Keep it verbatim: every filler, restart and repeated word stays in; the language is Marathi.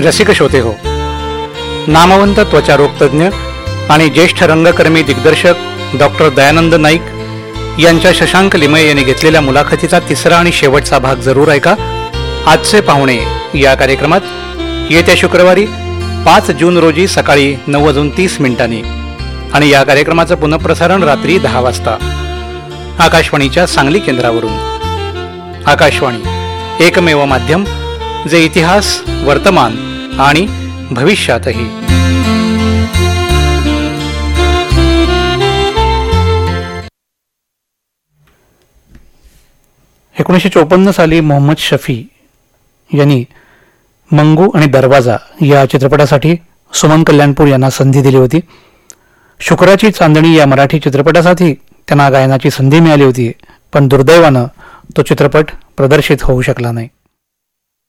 रसिक श्रोते हो, नामवंत त्वचारोग तज्ज्ञ आणि ज्येष्ठ रंगकर्मी दिग्दर्शक डॉक्टर दयानंद नाईक यांच्या शशांक लिमये यांनी घेतलेल्या मुलाखतीचा तिसरा आणि शेवटचा भाग जरूर ऐका. आजचे पाहुणे या कार्यक्रमात येत्या शुक्रवारी पाच जून रोजी सकाळी नऊ वाजून तीस मिनिटांनी आणि या कार्यक्रमाचं पुनःप्रसारण रात्री दहा वाजता आकाशवाणीच्या सांगली केंद्रावरून. आकाशवाणी एकमेव माध्यम जे इतिहास, वर्तमान आणि भविष्यातही. एकोणीसशे चोपन्न साली मोहम्मद शफी यांनी मंगू आणि दरवाजा या चित्रपटासाठी सुमन कल्याणपूर यांना संधी दिली होती. शुक्राची चांदणी या मराठी चित्रपटासाठी त्यांना गायनाची संधी मिळाली होती, पण दुर्दैवानं तो चित्रपट प्रदर्शित होऊ शकला नाही.